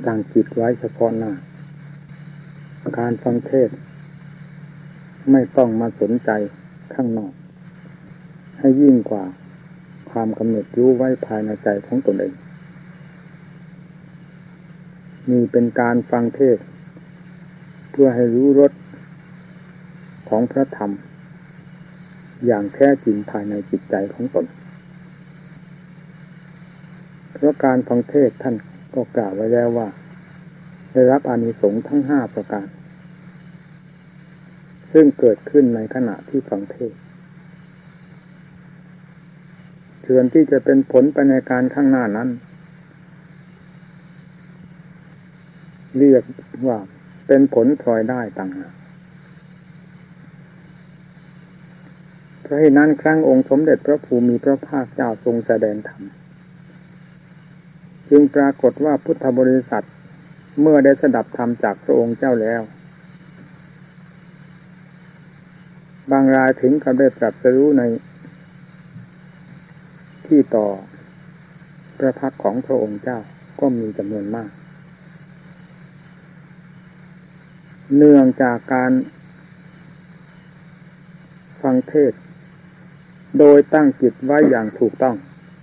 ตั้งจิตไว้เฉพาะหน้าการฟังเทศน์ไม่ต้องมาสนใจข้างนอกให้ยิ่งกว่าความกำหนดรู้ไว้ภายในใจของตนเองนี่เป็นการฟังเทศน์เพื่อให้รู้รสของพระธรรมอย่างแท้จริงภายในจิตใจของตนเพราะการฟังเทศน์ท่านก็กล่าวไว้แล้วว่าได้รับอานิสงส์ทั้ง5ประการซึ่งเกิดขึ้นในขณะที่ฟังเทศน์ส่วนที่จะเป็นผลไปในการข้างหน้านั้นเรียกว่าเป็นผลพลอยได้ต่างหากเพราะฉะนั้นครั้งองค์สมเด็จพระภูมิพระภาคเจ้าทรงแสดงธรรมจึงปรากฏว่าพุทธบริษัทเมื่อได้สดับธรรมจากพระองค์เจ้าแล้วบางรายถึงกับได้ตรัสรู้ในที่ต่อพระพักตร์ของพระองค์เจ้าก็มีจำนวนมากเนื่องจากการฟังเทศน์โดยตั้งจิตไว้อย่างถูกต้อง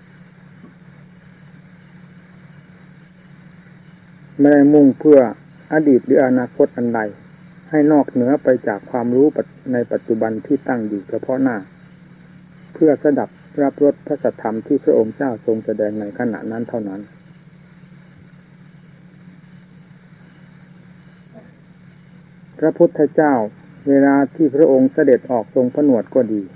ไม่ได้มุ่งเพื่ออดีตหรืออนาคตอันใดให้นอกเหนือไปจากความรู้ในปัจจุบันที่ตั้งอยู่เฉพาะหน้าเพื่อสดับรับรสพระสัทธรรมที่พระองค์เจ้าทรงแสดงในขณะนั้นเท่านั้นพระพุทธเจ้าเวลาที่พระองค์เสด็จออกทรงผนวดก็ดี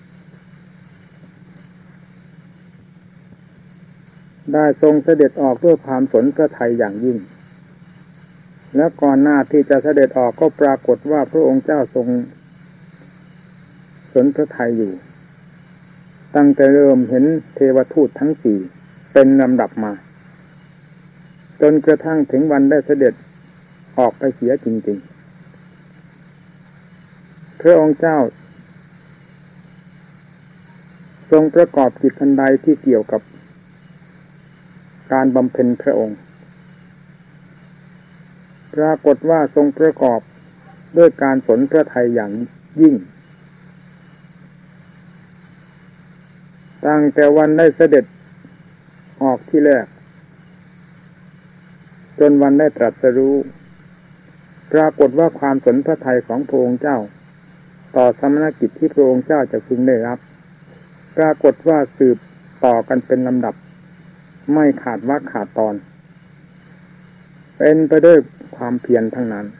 ได้ทรงเสด็จออกด้วยความสนพระทัยอย่างยิ่งและก่อนหน้าที่จะเสด็จออกก็ปรากฏว่าพระองค์เจ้าทรงสนพระทัยอยู่ตั้งแต่เริ่มเห็นเทวทูตทั้ง4เป็นลำดับมาจนกระทั่งถึงวันได้เสด็จออกไปเสียจริงๆพระองค์เจ้าทรงประกอบกิจอันใดที่เกี่ยวกับการบำเพ็ญพระองค์ปรากฏว่าทรงประกอบด้วยการสนพระทัยอย่างยิ่งตั้งแต่วันได้เสด็จออกที่แรกจนวันได้ตรัสรู้ปรากฏว่าความสนพระทัยของพระองค์เจ้าต่อสมณกิจที่พระองค์เจ้าจะพึงได้รับปรากฏว่าสืบต่อกันเป็นลำดับไม่ขาดวรรคขาดตอนเป็นไปด้วยความเพียรทั้งนั้น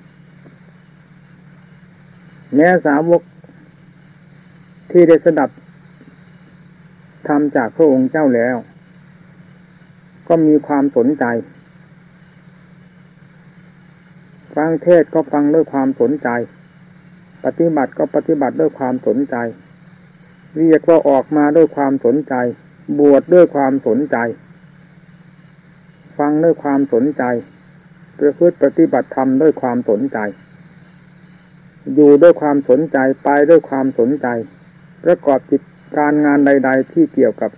แม้สาวกที่ได้สดับธรรมจากพระองค์เจ้าแล้วก็มีความสนใจฟังเทศน์ก็ฟังด้วยความสนใจปฏิบัติก็ปฏิบัติด้วยความสนใจเรียกว่าออกมาด้วยความสนใจบวชด้วยความสนใจฟังด้วยความสนใจประพฤติปฏิบัติธรรมด้วยความสนใจอยู่ด้วยความสนใจไปด้วยความสนใจประกอบกิจการงานใดๆที่เกี่ยวกับ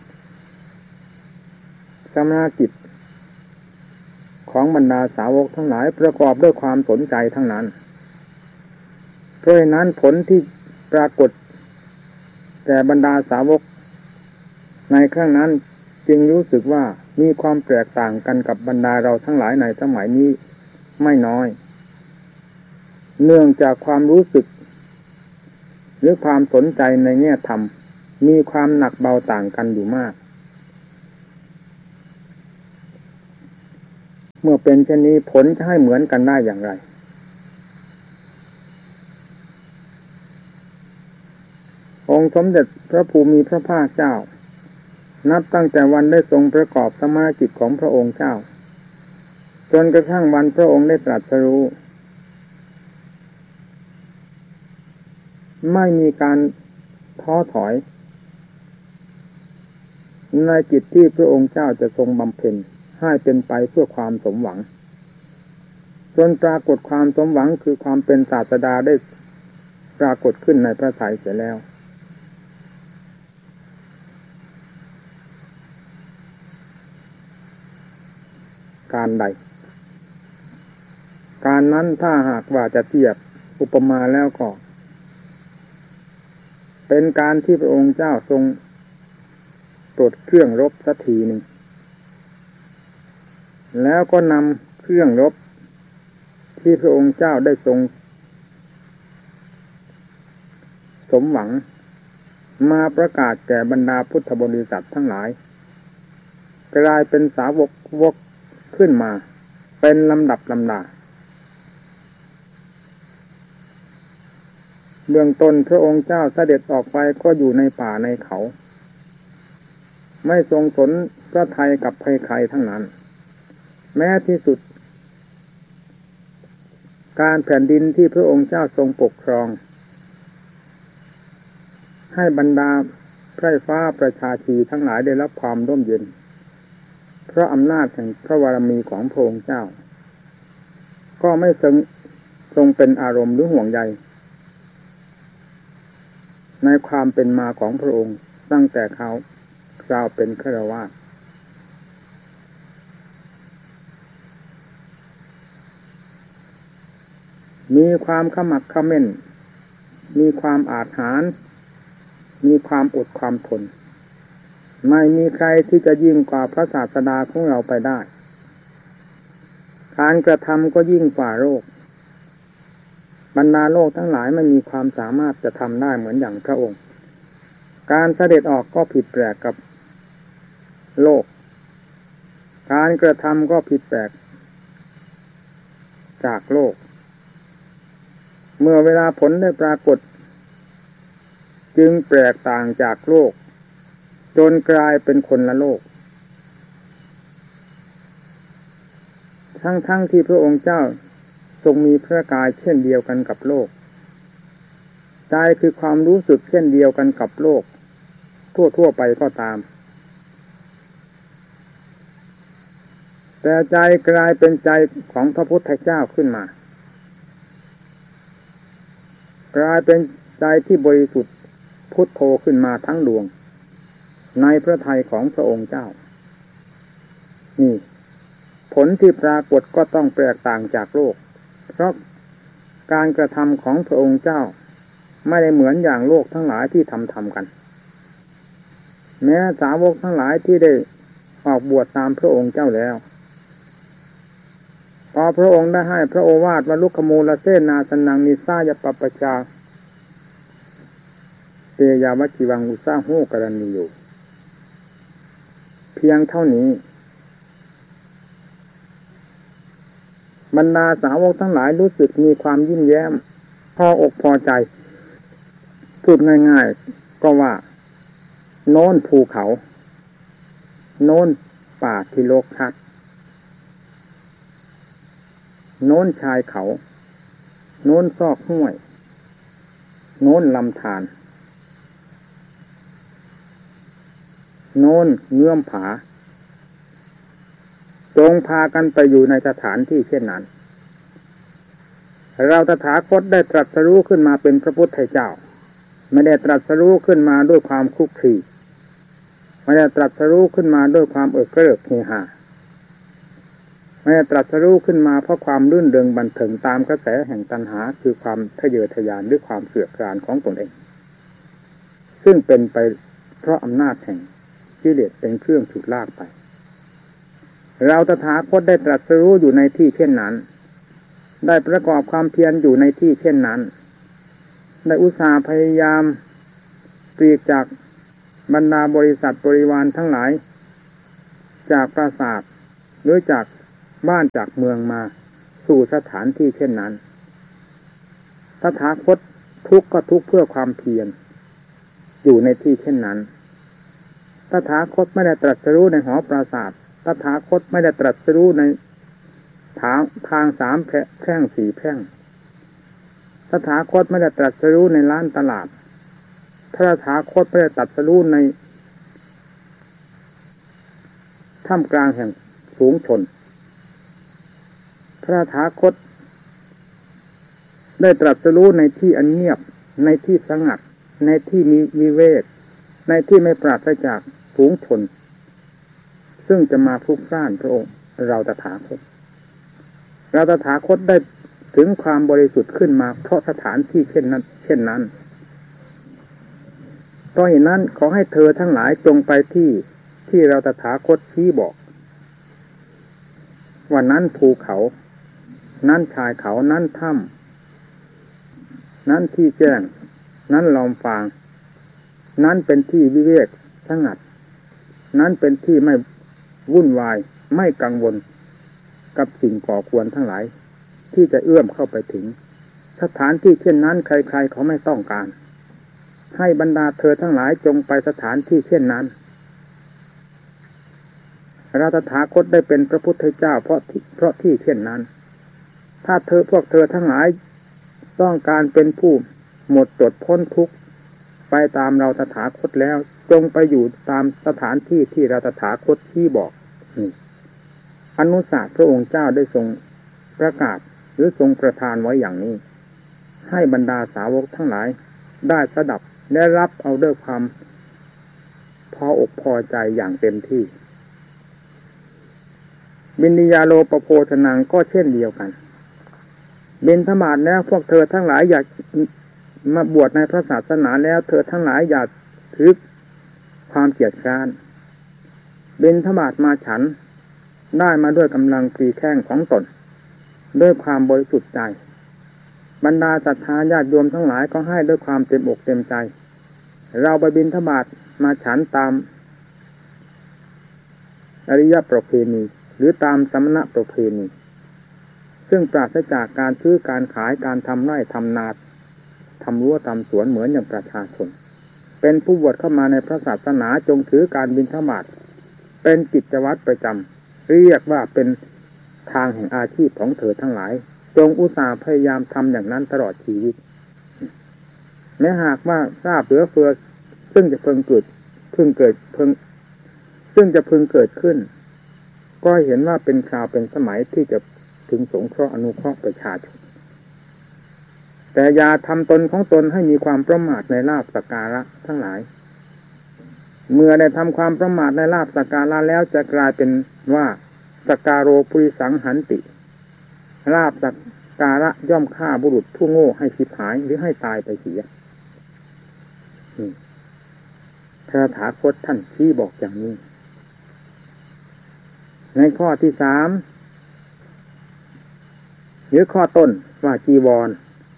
สมณกิจของบรรดาสาวกทั้งหลายประกอบด้วยความสนใจทั้งนั้นเพราะฉะนั้นผลที่ปรากฏแก่บรรดาสาวกในครั้งนั้นจึงรู้สึกว่ามีความแตกต่างกันกับบรรดาเราทั้งหลายในสมัยนี้ไม่น้อยเนื่องจากความรู้สึกหรือความสนใจในแง่ธรรมมีความหนักเบาต่างกันอยู่มากเมื่อเป็นเช่นนี้ผลจะให้เหมือนกันได้อย่างไรองค์สมเด็จพระภูมิพระภาคเจ้านับตั้งแต่วันได้ทรงประกอบสมาธิของพระองค์เจ้าจนกระทั่งวันพระองค์ได้ตรัสรู้ไม่มีการท้อถอยในจิตที่พระองค์เจ้าจะทรงบำเพ็ญให้เป็นไปเพื่อความสมหวังจนปรากฏความสมหวังคือความเป็นศาสดาได้ปรากฏขึ้นในพระทัยเสียแล้วการใดการนั้นถ้าหากว่าจะเทียบอุปมาแล้วก็เป็นการที่พระองค์เจ้าทรงปลดเครื่องรบสักทีหนึ่งแล้วก็นำเครื่องรบที่พระองค์เจ้าได้ทรงสมหวังมาประกาศแก่บรรดาพุทธบริษัททั้งหลายกลายเป็นสาวกวกขึ้นมาเป็นลำดับลำดาเบื้องต้นพระองค์เจ้าเสด็จออกไปก็อยู่ในป่าในเขาไม่ทรงสนพระทัยกับใครๆทั้งนั้นแม้ที่สุดการแผ่นดินที่พระองค์เจ้าทรงปกครองให้บรรดาไพร่ฟ้าประชาชีทั้งหลายได้รับความร่มเย็นเพราะอำนาจแห่งพระบารมีของพระองค์เจ้าก็ไม่ทรงเป็นอารมณ์หรือห่วงใยในความเป็นมาของพระองค์ตั้งแต่เขาเป็นฆราวาสมีความขมักเขม้นมีความอาถรรพ์มีความอดความทนไม่มีใครที่จะยิ่งกว่าพระศาสดาของเราไปได้การกระทำก็ยิ่งกว่าโลกบรรดาโลกทั้งหลายไม่มีความสามารถจะทำได้เหมือนอย่างพระองค์การเสด็จออกก็ผิดแปลกกับโลกการกระทำก็ผิดแปลกจากโลกเมื่อเวลาผลได้ปรากฏจึงแปลกต่างจากโลกจนกลายเป็นคนละโลกทั้งที่พระองค์เจ้าทรงมีพระกายเช่นเดียวกันกับโลกใจคือความรู้สึกเช่นเดียวกันกับโลกทั่วไปก็ตามแต่ใจกลายเป็นใจของพระพุทธเจ้าขึ้นมากลายเป็นใจที่บริสุทธิ์พุทโธขึ้นมาทั้งดวงในพระทัยของพระองค์เจ้านี่ผลที่ปรากฏก็ต้องแตกต่างจากโลกเพราะการกระทำของพระองค์เจ้าไม่ได้เหมือนอย่างโลกทั้งหลายที่ทำกันแม้สาวกทั้งหลายที่ได้ออกบวชตามพระองค์เจ้าแล้วพอพระองค์ได้ให้พระโอวาทว่าลุกขมูลเสนาสนังนิสายปปชาเตยาวจิวังอุสาโหกรณีอยู่เพียงเท่านี้บรรดาสาวกทั้งหลายรู้สึกมีความยิ้มแย้มพออกพอใจพูดง่ายๆก็ว่าโน้นภูเขาโน้นป่าที่โลกทักโน้นชายเขาโน้นซอกห้วยโน้นลำธารโน้นเงื่อมผาจงพากันไปอยู่ในสถานที่เช่นนั้นเราตถาคตได้ตรัสรู้ขึ้นมาเป็นพระพุทธเจ้าไม่ได้ตรัสรู้ขึ้นมาด้วยความคลุกคลีไม่ได้ตรัสรู้ขึ้นมาด้วยความเอิกกระเริกเฮฮาไม่ได้ตรัสรู้ขึ้นมาเพราะความรื่นเริงบันเทิงตามกระแสแห่งตัณหาคือความทะเยอทะยานด้วยความเสื่อมคลานของตนเองซึ่งเป็นไปเพราะอำนาจแห่งกิเลสเป็นเครื่องฉุดลากไปเราตถาคตได้ตรัสรู้อยู่ในที่เช่นนั้นได้ประกอบความเพียรอยู่ในที่เช่นนั้นได้อุตส่าห์พยายามปลีกจากบรรดาบริษัทบริวารทั้งหลายจากปราสาทหรือจากบ้านจากเมืองมาสู่สถานที่เช่นนั้นตถาคตทุกข์ก็ทุกข์เพื่อความเพียรอยู่ในที่เช่นนั้นตถาคตไม่ได้ตรัสรู้ในหอปราสาทตถาคตไม่ได้ตรัสรู้ในทางสามแพร่งสี่แพร่งตถาคตไม่ได้ตรัสรู้ในร้านตลาดพระตถาคตไม่ได้ตรัสรู้ในท่ามกลางแห่งฝูงชนพระตถาคตได้ตรัสรู้ในที่อันเงียบในที่สงัดในที่มีวิเวกในที่ไม่ปราศจากฝูงชนซึ่งจะมาพลุกพล่านพระองค์เราตถาคตได้ถึงความบริสุทธิ์ขึ้นมาเพราะสถานที่เช่นนั้นเพราะเหตุนั้นขอให้เธอทั้งหลายจงไปที่เราตถาคตชี้บอกว่านั้นภูเขานั้นชายเขานั้นถ้ำนั้นที่แจ้งนั้นลอมฟางนั้นเป็นที่วิเวกสงัดนั้นเป็นที่ไม่วุ่นวายไม่กังวลกับสิ่งก่อควรทั้งหลายที่จะเอื้อมเข้าไปถึงสถานที่เช่นนั้นใครๆเขาไม่ต้องการให้บรรดาเธอทั้งหลายจงไปสถานที่เช่นนั้นเราตถาคตได้เป็นพระพุทธเจ้าเพราะที่เช่นนั้นถ้าพวกเธอทั้งหลายต้องการเป็นผู้หมดจดพ้นทุกข์ไปตามเราตถาคตแล้วจงไปอยู่ตามสถานที่ที่เราตถาคตชี้บอกอนุสาสพระองค์เจ้าได้ทรงประกาศหรือทรงประทานไว้อย่างนี้ให้บรรดาสาวกทั้งหลายได้สดับและรับเอาด้วยความพออกพอใจอย่างเต็มที่บิณฑิยาโลปโภชนังก็เช่นเดียวกันบิณฑบาตแล้วพวกเธอทั้งหลายอยากมาบวชในพระศาสนาแล้วเธอทั้งหลายอย่าถือความเกียจคร้านบิณฑบาตมาฉันได้มาด้วยกำลังปรีแข้งของตนด้วยความบริสุทธิ์ใจบรรดาศรัทธาญาติโยมทั้งหลายก็ให้ด้วยความเต็มอกเต็มใจเราไปบิณฑบาตมาฉันตามอริยประเพณีหรือตามสมณประเพณีซึ่งปราศจากการซื้อการขายการทำไร่ทำนาทำรั้วทำสวนเหมือนอย่างประชาชนเป็นผู้บวชเข้ามาในพระศาสนาจงถือการบิณฑบาตเป็นกิจวัตรประจำเรียกว่าเป็นทางแห่งอาชีพของเธอทั้งหลายจงอุตส่าห์พยายามทำอย่างนั้นตลอดชีวิตแม้หากว่าทราบเหลือเฟือซึ่งจะพึงเกิดขึ้นก็เห็นว่าเป็นคราวเป็นสมัยที่จะถึงสงเคราะห์อนุเคราะห์ประชาชนแต่อย่าทำตนของตนให้มีความประมาทในลาภสักการะทั้งหลายเมื่อได้ทำความประมาทในลาภสักการะแล้วจะกลายเป็นว่าสักการโรปุริสังหันติลาภสักการะย่อมฆ่าบุรุษผู้โง่ให้ฉิบหายหรือให้ตายไปเสียพระถาคตท่านชี้บอกอย่างนี้ในข้อที่3หรือข้อต้นว่าจีวร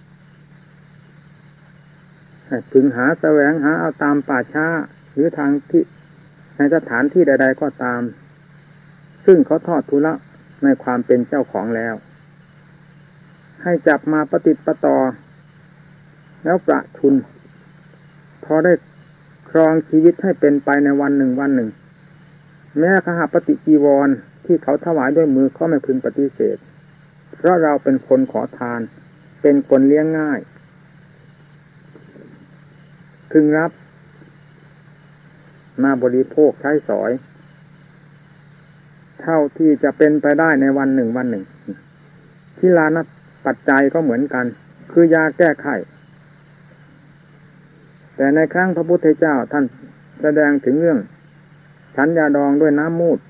พึงหาแสวงหาเอาตามป่าช้าหรือทางที่ในสถานที่ใดๆก็ตามซึ่งเขาทอดทุละในความเป็นเจ้าของแล้วให้จับมาประติดประต่อแล้วประทุนพอได้ครองชีวิตให้เป็นไปในวันหนึ่งแม้ขหปฏิจีวรที่เขาถวายด้วยมือก็ไม่พึงปฏิเสธเพราะเราเป็นคนขอทานเป็นคนเลี้ยงง่ายพึงรับมาบริโภคใช้สอยเท่าที่จะเป็นไปได้ในวันหนึ่งทิลานะปัจจัยก็เหมือนกันคือยาแก้ไข้แต่ในครั้งพระพุทธเจ้าท่านแสดงถึงเรื่องฉันยาดองด้วยน้ำมูด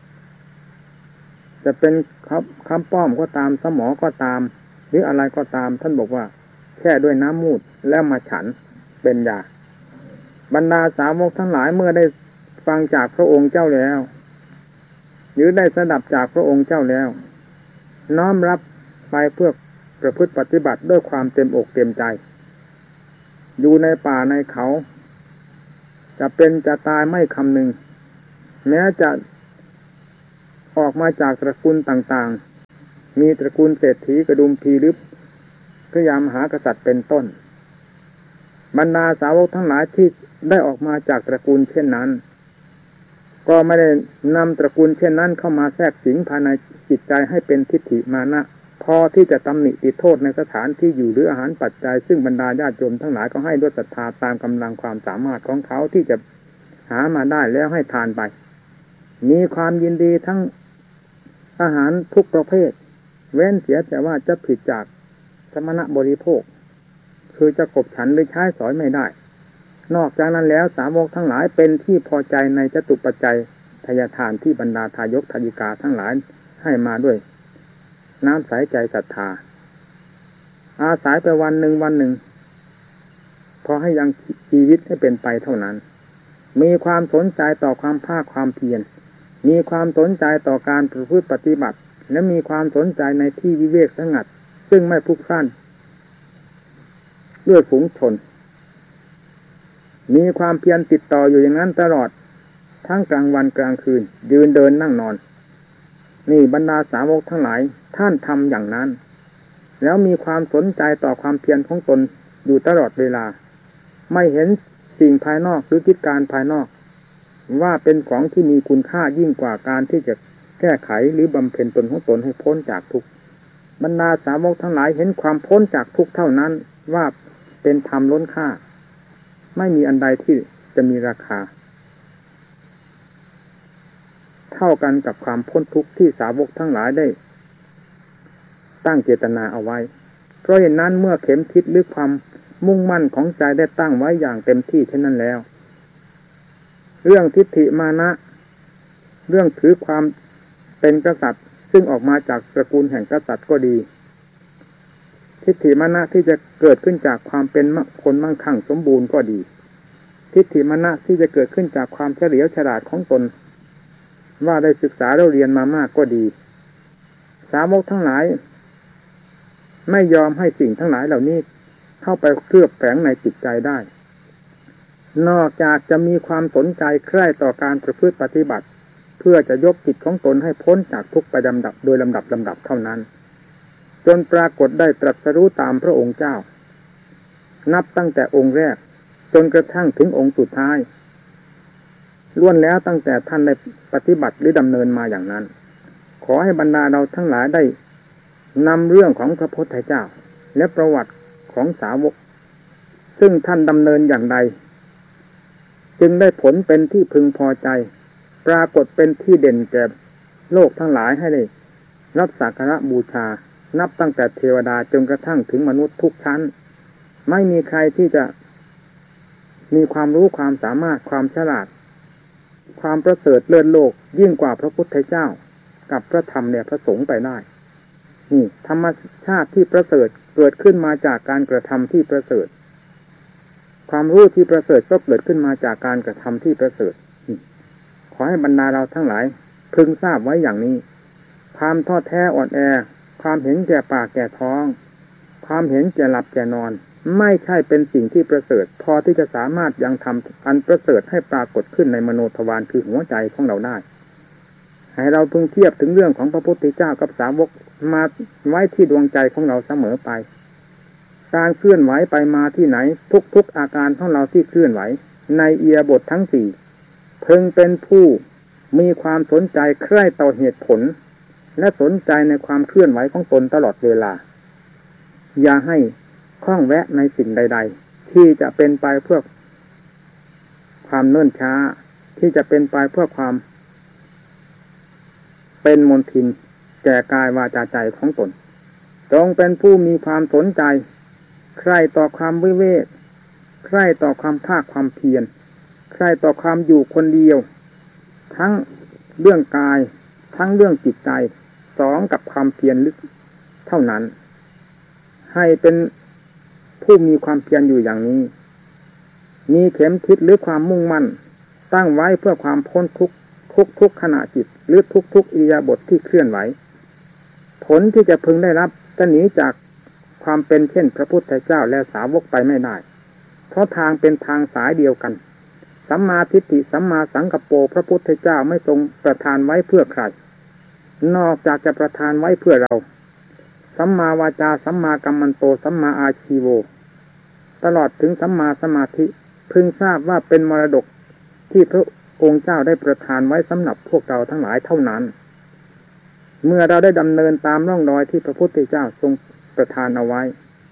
จะเป็นคำป้อมก็ตามสมอก็ตามหรืออะไรก็ตามท่านบอกว่าแค่ด้วยน้ำมูดแล้วมาฉันเป็นยาบรรดาสาวกทั้งหลายเมื่อได้ฟังจากพระองค์เจ้าแล้วหรือได้สดับจากพระองค์เจ้าแล้วน้อมรับไปเพื่อประพฤติปฏิบัติด้วยความเต็มอกเต็มใจอยู่ในป่าในเขาจะเป็นจะตายไม่คำนึงแม้จะออกมาจากตระกูลต่างๆมีตระกูลเศรษฐีกระดุมพีหรือพระยามหากษัตริย์เป็นต้นบรรดาสาวกทั้งหลายที่ได้ออกมาจากตระกูลเช่นนั้นก็ไม่ได้นำตระกูลเช่นนั้นเข้ามาแทรกสิงภายในจิตใจให้เป็นทิฏฐิมานะพอที่จะตำหนิติโทษในสถานที่อยู่หรืออาหารปัจจัยซึ่งบรรดาญาติโยมทั้งหลายก็ให้ด้วยศรัทธาตามกำลังความสามารถของเขาที่จะหามาได้แล้วให้ทานไปมีความยินดีทั้งอาหารทุกประเภทเว้นเสียแต่ว่าจะผิดจากสมณะบริโภคคือจะกบฉันหรือใช้สอยไม่ได้นอกจากนั้นแล้วสาวกทั้งหลายเป็นที่พอใจในจตุปัจจัยทายทานที่บรรดาทายกทายิกาทั้งหลายให้มาด้วยน้ำใสใจศรัทธาอาศัยไปวันหนึ่งพอให้ยังชีวิตให้เป็นไปเท่านั้นมีความสนใจต่อความภาคความเพียรมีความสนใจต่อการประพฤติปฏิบัติและมีความสนใจในที่วิเวกสงัดซึ่งไม่พลุกพล่านด้วยฝูงชนมีความเพียรติดต่ออยู่อย่างนั้นตลอดทั้งกลางวันกลางคืนยืนเดินนั่งนอนนี่บรรดาสาวกทั้งหลายท่านทำอย่างนั้นแล้วมีความสนใจต่อความเพียรของตนอยู่ตลอดเวลาไม่เห็นสิ่งภายนอกหรือกิจการภายนอกว่าเป็นของที่มีคุณค่ายิ่งกว่าการที่จะแก้ไขหรือบำเพ็ญตนของตนให้พ้นจากทุกข์บรรดาสาวกทั้งหลายเห็นความพ้นจากทุกข์เท่านั้นว่าเป็นธรรมล้นค่าไม่มีอันใดที่จะมีราคาเท่ากันกับความพ้นทุกข์ที่สาวกทั้งหลายได้ตั้งเจตนาเอาไว้เพราะเหตุนั้นเมื่อเข็มทิศหรือความมุ่งมั่นของใจได้ตั้งไว้อย่างเต็มที่เช่นนั้นแล้วเรื่องทิฏฐิมานะเรื่องถือความเป็นกษัตริย์ซึ่งออกมาจากตระกูลแห่งกษัตริย์ก็ดีทิฏฐิมานะที่จะเกิดขึ้นจากความเป็นคนมั่งคั่งสมบูรณ์ก็ดีทิฏฐิมานะที่จะเกิดขึ้นจากความเฉลียวฉลาดของตนว่าได้ศึกษาเราเรียนมามากก็ดีสาวกทั้งหลายไม่ยอมให้สิ่งทั้งหลายเหล่านี้เข้าไปเคลือบแฝงในจิตใจได้นอกจากจะมีความสนใจใคร่ต่อการประพฤติปฏิบัติเพื่อจะยกจิตของตนให้พ้นจากทุกข์ไปลำดับโดยลำดับเท่านั้นจนปรากฏได้ตรัสรู้ตามพระองค์เจ้านับตั้งแต่องค์แรกจนกระทั่งถึงองค์สุดท้ายล้วนแล้วตั้งแต่ท่านได้ปฏิบัติหรือดำเนินมาอย่างนั้นขอให้บรรดาเราทั้งหลายได้นำเรื่องของพระพุทธเจ้าและประวัติของสาวกซึ่งท่านดำเนินอย่างใดจึงได้ผลเป็นที่พึงพอใจปรากฏเป็นที่เด่นแก่โลกทั้งหลายให้ได้รับสักการะบูชานับตั้งแต่เทวดาจนกระทั่งถึงมนุษย์ทุกชั้นไม่มีใครที่จะมีความรู้ความสามารถความฉลาดความประเสริฐเลิศโลกยิ่งกว่าพระพุทธเจ้ากับพระธรรมเนี่ยพระสงฆ์ไปได้นี่ธรรมชาติที่ประเสริฐเกิดขึ้นมาจากการกระทำที่ประเสริฐความรู้ที่ประเสริฐก็เกิดขึ้นมาจากการกระทำที่ประเสริฐขอให้บรรดาเราทั้งหลายพึงทราบไว้อย่างนี้ความท้อแท้อ่อนแอความเห็นแก่ปากแก่ท้องความเห็นแก่หลับแก่นอนไม่ใช่เป็นสิ่งที่ประเสริฐพอที่จะสามารถยังทำอันประเสริฐให้ปรากฏขึ้นในมโนทวารคือหัวใจของเราได้ให้เราพึงเทียบถึงเรื่องของพระพุทธเจ้ากับสาวกมาไว้ที่ดวงใจของเราเสมอไปการเคลื่อนไหวไปมาที่ไหนทุกอาการของเราที่เคลื่อนไหวในอิริยาบถทั้งสี่พึงเป็นผู้มีความสนใจใคร่ต่อเหตุผลและสนใจในความเคลื่อนไหวของตนตลอดเวลาอย่าให้คล้องแวะในสิ่งใดๆที่จะเป็นไปเพื่อความเนิ่นช้าที่จะเป็นไปเพื่อความเป็นมลทินแก่กายวาจาใจของตนจงเป็นผู้มีความสนใจใคร่ต่อความวิเวกใคร่ต่อความภาคความเพียรใคร่ต่อความอยู่คนเดียวทั้งเรื่องกายทั้งเรื่องจิตใจสองกับความเพียรลึกเท่านั้นให้เป็นผู้มีความเพียรอยู่อย่างนี้มีเข็มทิศหรือความมุ่งมั่นตั้งไว้เพื่อความพ้นทุกขณะจิตหรือทุกอิริยาบถที่เคลื่อนไหวผลที่จะพึงได้รับจะหนีจากความเป็นเช่นพระพุทธเจ้าและสาวกไปไม่ได้เพราะทางเป็นทางสายเดียวกันสัมมาทิฏฐิสัมมาสังกัปโปพระพุทธเจ้าไม่ทรงประทานไว้เพื่อใครนอกจากจะประทานไว้เพื่อเราสัมมาวาจาสัมมากัมมันโตสัมมาอาชีโวตลอดถึงสัมมาสมาธิพึงทราบว่าเป็นมรดกที่พระองค์เจ้าได้ประทานไว้สำหรับพวกเราทั้งหลายเท่านั้นเมื่อเราได้ดำเนินตามร่องรอยที่พระพุทธเจ้าทรงประทานเอาไว้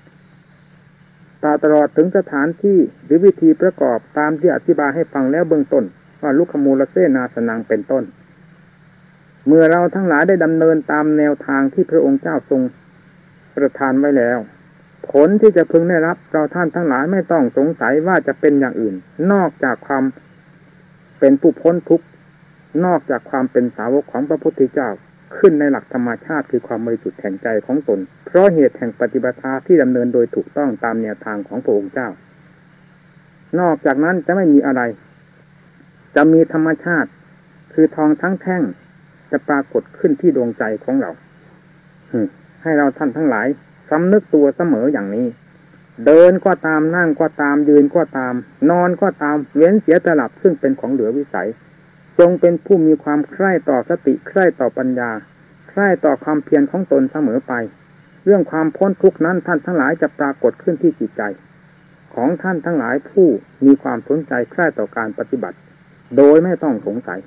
ตลอดถึงสถานที่หรือวิธีประกอบตามที่อธิบายให้ฟังแล้วเบื้องต้นว่าลุคมูลเสนาสนังเป็นต้นเมื่อเราทั้งหลายได้ดำเนินตามแนวทางที่พระองค์เจ้าทรงประทานไว้แล้วผลที่จะพึงได้รับเราท่านทั้งหลายไม่ต้องสงสัยว่าจะเป็นอย่างอื่นนอกจากความเป็นผู้พ้นทุกข์นอกจากความเป็นสาวกของพระพุทธเจ้าขึ้นในหลักธรรมชาติคือความบริสุทธิ์แห่งใจของตนเพราะเหตุแห่งปฏิบัติที่ดำเนินโดยถูกต้องตามแนวทางของพระองค์เจ้านอกจากนั้นจะไม่มีอะไรจะมีธรรมชาติคือทองทั้งแท่งจะปรากฏขึ้นที่ดวงใจของเราให้เราท่านทั้งหลายสำนึกตัวเสมออย่างนี้เดินก็ตามนั่งก็ตามยืนก็ตามนอนก็ตามเว้นเสียแต่หลับซึ่งเป็นของเหลือวิสัยจงเป็นผู้มีความใคร่ต่อสติใคร่ต่อปัญญาใคร่ต่อความเพียรของตนเสมอไปเรื่องความพ้นทุกข์นั้นท่านทั้งหลายจะปรากฏขึ้นที่จิตใจของท่านทั้งหลายผู้มีความสนใจใคร่ต่อการปฏิบัติโดยไม่ต้องสงสัย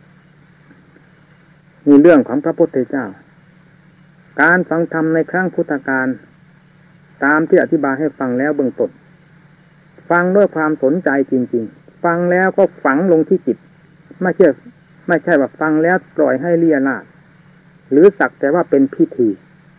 มีเรื่องของพระพุทธเจ้าการฟังธรรมในครั้งพุทธกาลตามที่อธิบายให้ฟังแล้วเบื้องต้นฟังด้วยความสนใจจริงๆฟังแล้วก็ฝังลงที่จิตไม่ใช่ว่าฟังแล้วปล่อยให้เลี่ยราดหรือสักแต่ว่าเป็นพิธี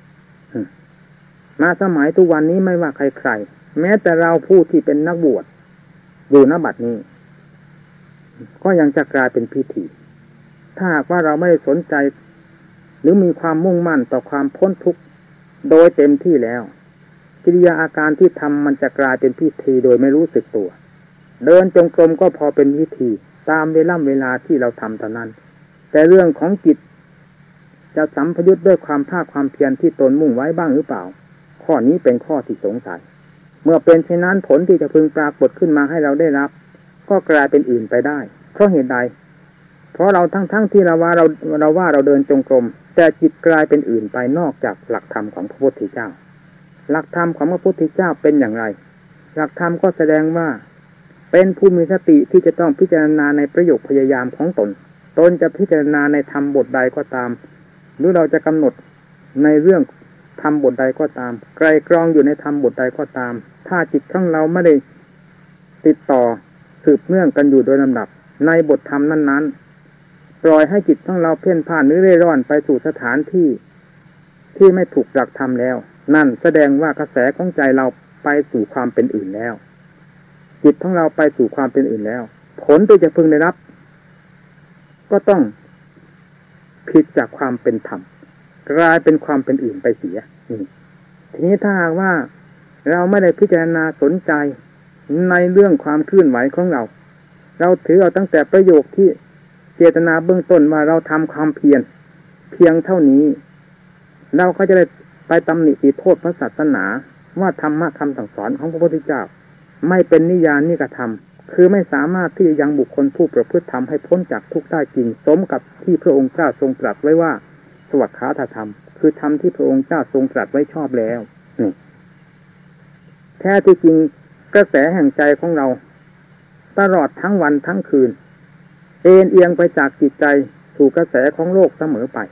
มาสมัยทุกวันนี้ไม่ว่าใครๆแม้แต่เราผู้ที่เป็นนักบวชอยู่ณบัดนี้ก็ยังจะกลายเป็นพิธีถ้าหากว่าเราไม่ได้สนใจหรือมีความมุ่งมั่นต่อความพ้นทุกข์โดยเต็มที่แล้วกิริยาอาการที่ทำมันจะกลายเป็นพิธีโดยไม่รู้สึกตัวเดินจงกรมก็พอเป็นพิธีตามเวลาที่เราทำเท่านั้นแต่เรื่องของจิตจะสัมพยุตด้วยความภาคความเพียรที่ตนมุ่งไว้บ้างหรือเปล่าข้อนี้เป็นข้อที่สงสัยเมื่อเป็นเช่นนั้นผลที่จะพึงปรากฏขึ้นมาให้เราได้รับก็กลายเป็นอื่นไปได้เพราะเหตุใดเพราะเราทั้งที่เราว่าเราเดินจงกรมแต่จิตกลายเป็นอื่นไปนอกจากหลักธรรมของพระพุทธเจ้าหลักธรรมของพระพุทธเจ้าเป็นอย่างไรหลักธรรมก็แสดงว่าเป็นผู้มีสติที่จะต้องพิจารณาในประโยคพยายามของตนจะพิจารณาในธรรมบทใดก็ตามหรือเราจะกำหนดในเรื่องธรรมบทใดก็ตามไกลกรองอยู่ในธรรมบทใดก็ตามถ้าจิตของเราไม่ได้ติดต่อสืบเนื่องกันอยู่โดยลำดับในบทธรรมนั้นๆปล่อยให้จิตของเราเพ่นพ่านหรือเร่ร่อนไปสู่สถานที่ไม่ถูกหลักธรรมแล้วนั่นแสดงว่ากระแสของใจเราไปสู่ความเป็นอื่นแล้วจิตของเราไปสู่ความเป็นอื่นแล้วผลที่จะพึงได้รับก็ต้องผิดจากความเป็นธรรมกลายเป็นความเป็นอื่นไปเสียทีนี้ถ้าหากว่าเราไม่ได้พิจารณาสนใจในเรื่องความเคลื่อนไหวของเราถือเอาตั้งแต่ประโยคที่เจตนาเบื้องต้นว่าเราทำความเพียรเพียงเท่านี้เราก็จะได้ไปตำหนิติโทษพระศาสนาว่าธรรมะคำสั่งสอนของพระพุทธเจ้าไม่เป็นนิยานนิกธรรมคือไม่สามารถที่จะยังบุคคลผู้ประพฤติธรรมให้พ้นจากทุกข์ได้จริงสมกับที่พระองค์เจ้าทรงตรัสไว้ว่าสวัสดิธรรมคือธรรมที่พระองค์เจ้าทรงตรัสไว้ชอบแล้วแท้ที่จริงกระแสแห่งใจของเราตลอดทั้งวันทั้งคืนเอียงไปจากจิตใจสู่กระแสของโลกเสมอไป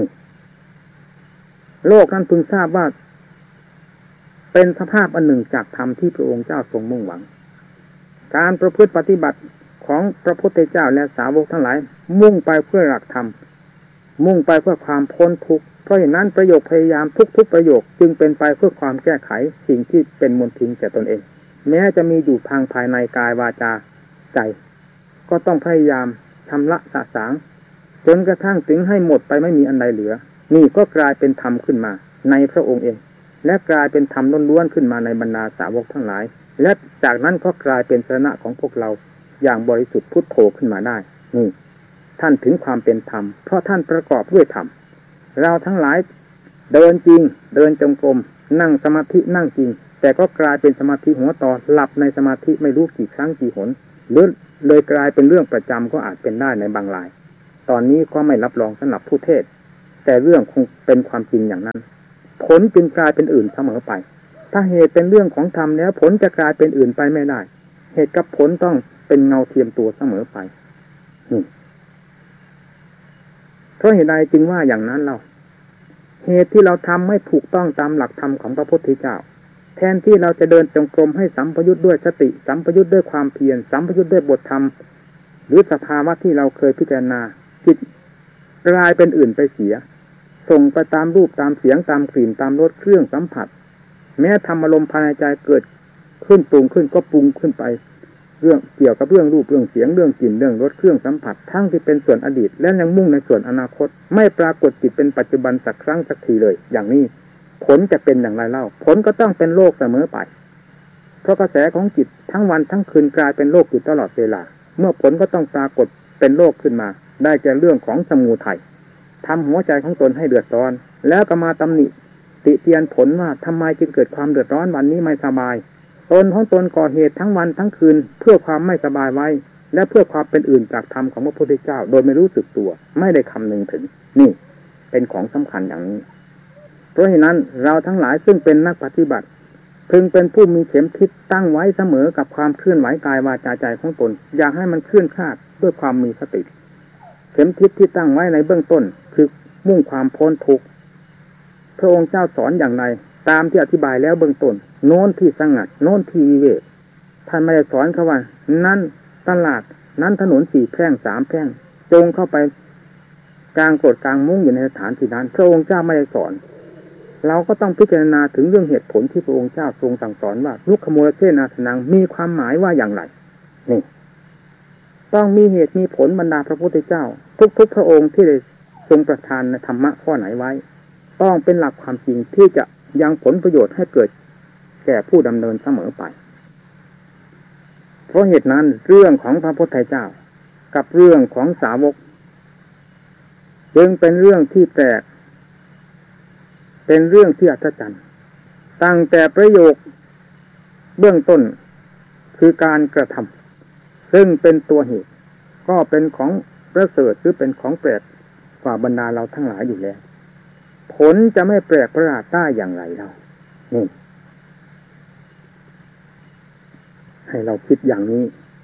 โลกนั้นพึงทราบว่าเป็นสภาพอันหนึ่งจากธรรมที่พระองค์เจ้าทรงมุ่งหวังการประพฤติปฏิบัติของพระพุทธเจ้าและสาวกทั้งหลายมุ่งไปเพื่อหลักธรรมมุ่งไปเพื่อความพ้นทุกข์เพราะฉะนั้นประโยคพยายามทุกประโยคจึงเป็นไปเพื่อความแก้ไขสิ่งที่เป็นมลทินแก่ตนเองแม้จะมีอยู่ทางภายในกายวาจาใจก็ต้องพยายามชำระสะสางจนกระทั่งถึงให้หมดไปไม่มีอันใดเหลือนี่ก็กลายเป็นธรรมขึ้นมาในพระองค์เองและกลายเป็นธรรมล้วนๆขึ้นมาในบรรดาสาวกทั้งหลายและจากนั้นก็กลายเป็นสรณะของพวกเราอย่างบริสุทธิ์พุทโธขึ้นมาได้นี่ท่านถึงความเป็นธรรมเพราะท่านประกอบด้วยธรรมเราทั้งหลายเดินจริงเดินจงกรมนั่งสมาธินั่งจริงแต่ก็กลายเป็นสมาธิหัวต่อหลับในสมาธิไม่รู้กี่ครั้งกี่หนหรือเลยกลายเป็นเรื่องประจำก็อาจเป็นได้ในบางรายตอนนี้ก็ไม่รับรองสำหรับผู้เทศแต่เรื่องคงเป็นความจริงอย่างนั้นผลจึงกลายเป็นอื่นเสมอไปถ้าเหตุเป็นเรื่องของธรรมแล้วผลจะกลายเป็นอื่นไปไม่ได้เหตุกับผลต้องเป็นเงาเทียมตัวเสมอไปเพราะเหตุใดจึงว่าอย่างนั้นเราเหตุที่เราทำไม่ถูกต้องตามหลักธรรมของพระพุทธเจ้าแทนที่เราจะเดินจงกรมให้สัมปยุตด้วยสติสัมปยุตด้วยความเพียรสัมปยุตด้วยบทธรรมหรือสภาวะที่เราเคยพิจารณาจิตกลายเป็นอื่นไปเสียส่งไปตามรูปตามเสียงตามกลิ่นตามรสเครื่องสัมผัสแม้ธรรมอารมณ์ภายในใจเกิดขึ้นปรุงขึ้นก็ปรุงขึ้นไปเรื่องเกี่ยวกับเรื่องรูปเรื่องเสียงเรื่องกลิ่นเรื่องรสเครื่องสัมผัสทั้งที่เป็นส่วนอดีตและยังมุ่งในส่วนอนาคตไม่ปรากฏจิตเป็นปัจจุบันสักครั้งสักทีเลยอย่างนี้ผลจะเป็นอย่างไรเล่าผลก็ต้องเป็นโลกเสมอไปเพราะกระแสของจิตทั้งวันทั้งคืนกลายเป็นโลกอยู่ตลอดเวลาเมื่อผลก็ต้องปรากฏเป็นโลกขึ้นมาได้แก่เรื่องของสมุทัยทำหัวใจของตนให้เดือดร้อนแล้วก็มาตำหนิติเตียนผลว่าทำไมจึงเกิดความเดือดร้อนวันนี้ไม่สบายตนของตนก่อเหตุทั้งวันทั้งคืนเพื่อความไม่สบายไว้และเพื่อความเป็นอื่นจากธรรมของพระพุทธเจ้าโดยไม่รู้สึกตัวไม่ได้คำนึงถึงนี่เป็นของสำคัญอย่างนี้เพราะฉะนั้นเราทั้งหลายซึ่งเป็นนักปฏิบัติพึงเป็นผู้มีเข็มทิศตั้งไว้เสมอกับความเคลื่อนไหวกายวาจาใจของตนอย่าให้มันเคลื่อนคลาดด้วยความมีสติเข็มทิศที่ตั้งไว้ในเบื้องต้นคือมุ่งความพ้นทุกข์พระองค์เจ้าสอนอย่างไรตามที่อธิบายแล้วเบื้องต้นโน้นที่สงัดโน้นที่วิเวกท่านไม่ได้สอนเขาว่านั่นตลาดนั้นถนน4 แพร่ง 3 แพร่งจงเข้าไปกลางโกรธกลางมุ้งอยู่ในสถานที่นั้นพระองค์เจ้าไม่ได้สอนเราก็ต้องพิจารณาถึงเรื่องเหตุผลที่พระองค์เจ้าทรงสั่งสอนว่าลุกขโมยเทนาสนังมีความหมายว่าอย่างไรนี่ต้องมีเหตุมีผลบรรดาพระพุทธเจ้าทุกพระองค์ที่ได้ทรงประทานในธรรมะข้อไหนไว้ต้องเป็นหลักความจริงที่จะยังผลประโยชน์ให้เกิดแก่ผู้ดำเนินเสมอไปเพราะเหตุนั้นเรื่องของพระพุทธเจ้ากับเรื่องของสาวกจึงเป็นเรื่องที่แปลกเป็นเรื่องที่อัศจรรย์ตั้งแต่ประโยคเบื้องต้นคือการกระทำซึ่งเป็นตัวเหตุก็เป็นของประเสริฐหรือเป็นของแปลกกว่าบรรดาเราทั้งหลายอยู่แล้วผลจะไม่แปลกประหลาดได้อย่างไรเรานี่ให้เราคิดอย่างนี้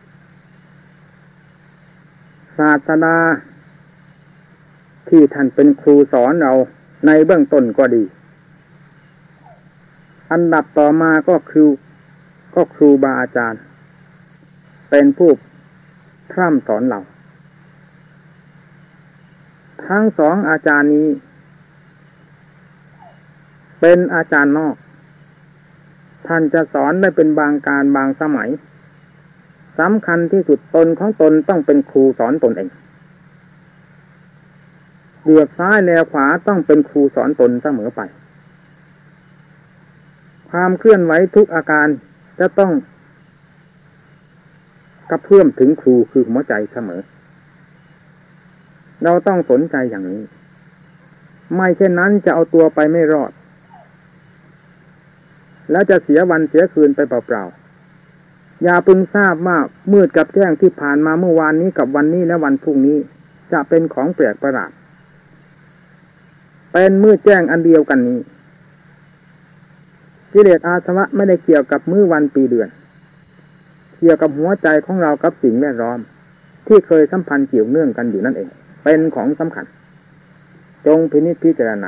ศาสดาที่ท่านเป็นครูสอนเราในเบื้องต้นก็ดีอันดับต่อมาก็ครูบาอาจารย์เป็นผู้พร่ำสอนเราทั้งสองอาจารย์นี้เป็นอาจารย์นอกท่านจะสอนได้เป็นบางการบางสมัยสำคัญที่สุดตนของตนต้องเป็นครูสอนตนเองเหลือบซ้ายแลขวาต้องเป็นครูสอนตนเสมอไปความเคลื่อนไหวทุกอาการจะต้องกระเพื่อมถึงครูคือหัวใจเสมอเราต้องสนใจอย่างนี้ไม่เช่นนั้นจะเอาตัวไปไม่รอดแล้วจะเสียวันเสียคืนไปเปล่าๆอย่าพึงทราบว่ามืดกับแจ้งที่ผ่านมาเมื่อวานนี้กับวันนี้และวันพรุ่งนี้จะเป็นของแปลกประหลาดเป็นมืดแจ้งอันเดียวกันนี้กิเลสอาสวะไม่ได้เกี่ยวกับมื้อวันปีเดือนเกี่ยวกับหัวใจของเรากับสิ่งแวดล้อมที่เคยสัมพันธ์เกี่ยวเนื่องกันอยู่นั่นเองเป็นของสำคัญจงพินิจพิจารณา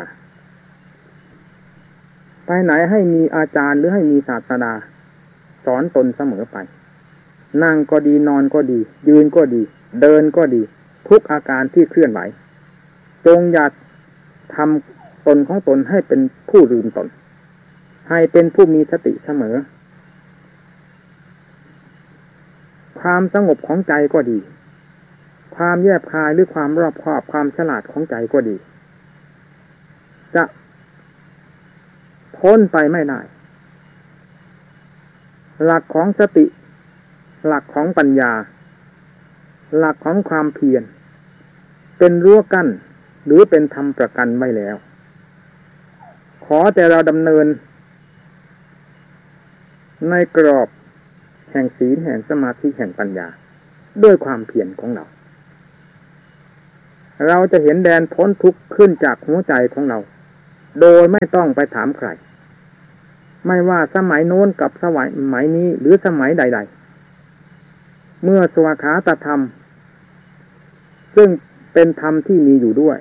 ไปไหนให้มีอาจารย์หรือให้มีศาสดาสอนตนเสมอไปนั่งก็ดีนอนก็ดียืนก็ดีเดินก็ดีทุกอาการที่เคลื่อนไหวจงอย่าทำตนของตนให้เป็นผู้ลืมตนให้เป็นผู้มีสติเสมอความสงบของใจก็ดีความแยบคายหรือความรอบคอบความฉลาดของใจก็ดีจะพ้นไปไม่ได้หลักของสติหลักของปัญญาหลักของความเพียรเป็นรั้วกั้นหรือเป็นธรรมประกันไว้แล้วขอแต่เราดำเนินในกรอบแห่งศีลแห่งสมาธิแห่งปัญญาด้วยความเพียรของเราจะเห็นแดนพ้นทุกข์ขึ้นจากหัวใจของเราโดยไม่ต้องไปถามใครไม่ว่าสมัยโน้นกับสมัยนี้หรือสมัยใดๆเมื่อสวขาตธรรมซึ่งเป็นธรรมที่มีอยู่ด้วย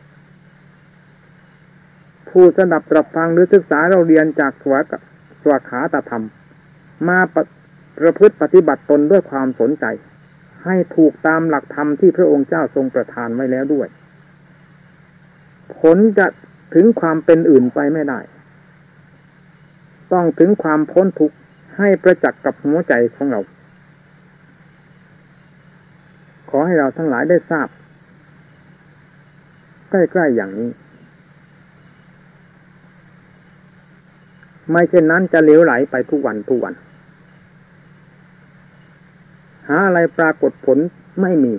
ผู้สดับตรับฟังหรือศึกษาเราเรียนจากสวขาตธรรมมาประพฤติปฏิบัติตนด้วยความสนใจให้ถูกตามหลักธรรมที่พระองค์เจ้าทรงประทานไว้แล้วด้วยผลจะถึงความเป็นอื่นไปไม่ได้ต้องถึงความพ้นทุกข์ให้ประจักษ์กับหัวใจของเราอให้เราทั้งหลายได้ทราบใกล้ๆอย่างนี้ไม่เช่นนั้นจะเหลวไหลไปทุกวันหาอะไรปรากฏผลไม่มี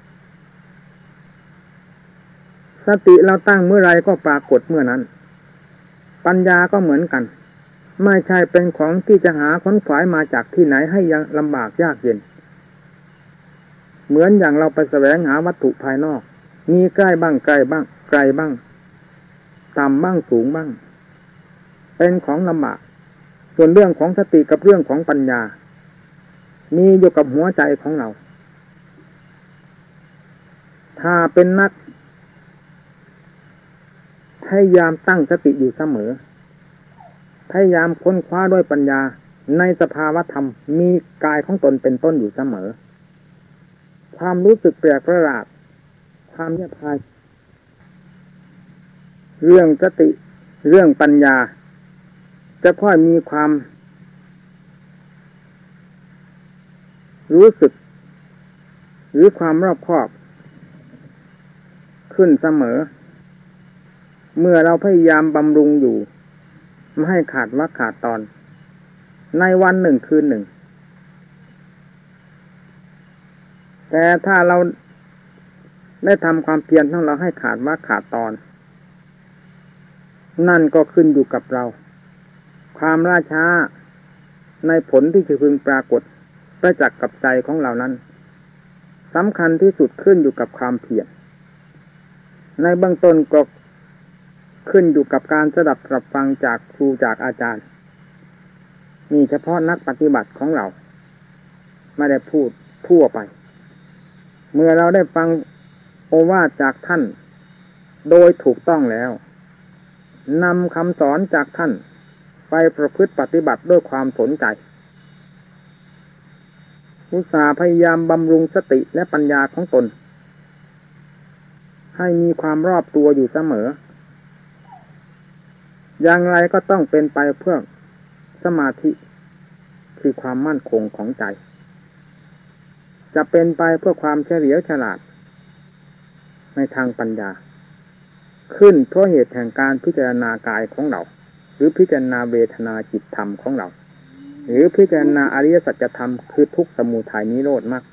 สติเราตั้งเมื่อไรก็ปรากฏเมื่อนั้นปัญญาก็เหมือนกันไม่ใช่เป็นของที่จะหาค้นขวายมาจากที่ไหนให้ยังลำบากยากเย็นเหมือนอย่างเราไปแสวงหาวัตถุภายนอกมีใกล้บ้างไกลบ้างไกลบ้างต่ำบ้างสูงบ้างเป็นของลำบากส่วนเรื่องของสติกับเรื่องของปัญญามีอยู่กับหัวใจของเราถ้าเป็นนักพยายามตั้งสติอยู่เสมอพยายามค้นคว้าด้วยปัญญาในสภาวธรรมมีกายของตนเป็นต้นอยู่เสมอความรู้สึกแปลกประหลาดความเงียบหายเรื่องสติเรื่องปัญญาจะค่อยมีความรู้สึกหรือความรอบคอบขึ้นเสมอเมื่อเราพยายามบำรุงอยู่ไม่ให้ขาดวรรคขาดตอนในวันหนึ่งคืนหนึ่งแต่ถ้าเราได้ทำความเพียรของเราให้ขาดวรรคขาดตอนนั่นก็ขึ้นอยู่กับเราความล่าช้าในผลที่จะพึงปรากฏประจักษ์กับใจของเรานั้นสำคัญที่สุดขึ้นอยู่กับความเพียรในเบื้องต้นก็ขึ้นอยู่กับการสดับรับฟังจากครูจากอาจารย์นี่เฉพาะนักปฏิบัติของเราไม่ได้พูดทั่วไปเมื่อเราได้ฟังโอวาทจากท่านโดยถูกต้องแล้วนำคำสอนจากท่านไปประพฤติปฏิบัติด้วยความสนใจอุตสาห์พยายามบำรุงสติและปัญญาของตนให้มีความรอบตัวอยู่เสมออย่างไรก็ต้องเป็นไปเพื่อสมาธิคือความมั่นคงของใจจะเป็นไปเพื่อความเฉลียวฉลาดในทางปัญญาขึ้นเพราะเหตุแห่งการพิจารณากายของเราหรือพิจารณาเวทนาจิตธรรมของเราหรือพิจารณาอริยสัจธรรมคือทุกข์สมุทัยนิโรธมรรค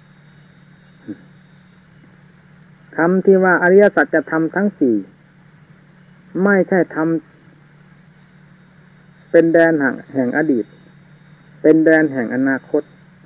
คำที่ว่าอริยสัจธรรมทั้งสี่ไม่ใช่ธรรมเป็นแดนแห่งอดีตเป็นแดนแห่งอนาคต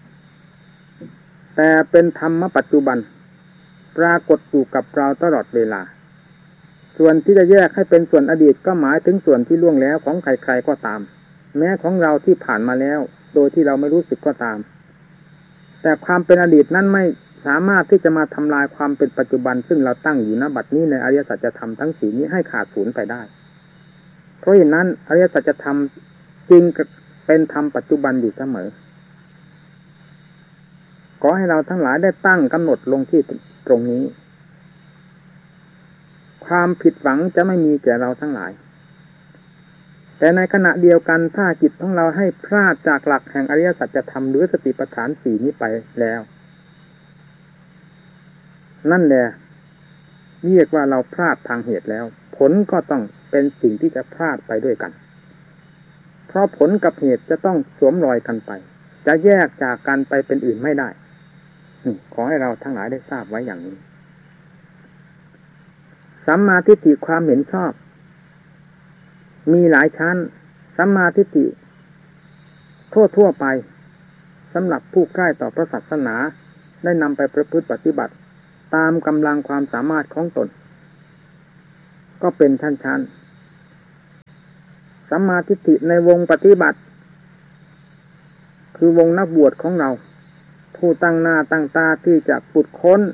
แต่เป็นธรรมปัจจุบันปรากฏอยู่กับเราตลอดเวลาส่วนที่จะแยกให้เป็นส่วนอดีตก็หมายถึงส่วนที่ล่วงแล้วของใครๆก็ตามแม้ของเราที่ผ่านมาแล้วโดยที่เราไม่รู้สึกก็ตามแต่ความเป็นอดีตนั้นไม่สามารถที่จะมาทำลายความเป็นปัจจุบันซึ่งเราตั้งอยู่ณบัดนี้ในอริยสัจธรรมทั้งสี่นี้ให้ขาดสูญไปได้เพราะฉะนั้นอริยสัจธรรมจริงเป็นธรรมปัจจุบันอยู่เสมอขอให้เราทั้งหลายได้ตั้งกำหนดลงที่ตรงนี้ความผิดหวังจะไม่มีแก่เราทั้งหลายแต่ในขณะเดียวกันถ้าจิตของเราให้พลาดจากหลักแห่งอริยสัจธรรมหรือสติปัฏฐานสี่นี้ไปแล้วนั่นแหละเรียกว่าเราพลาดทางเหตุแล้วผลก็ต้องเป็นสิ่งที่จะพลาดไปด้วยกันเพราะผลกับเหตุจะต้องสวมรอยกันไปจะแยกจากกันไปเป็นอื่นไม่ได้ขอให้เราทั้งหลายได้ทราบไว้อย่างนี้สัมมาทิฏฐิความเห็นชอบมีหลายชั้นสัมมาทิฏฐิทั่วไปสำหรับผู้ใกล้ต่อพระศาสนาได้นำไปประพฤติปฏิบัติตามกำลังความสามารถของตนก็เป็นชั้นสัมมาทิฏฐิในวงปฏิบัติคือวงนักบวชของเราผู้ตั้งหน้าตั้งตาที่จะขุดค้น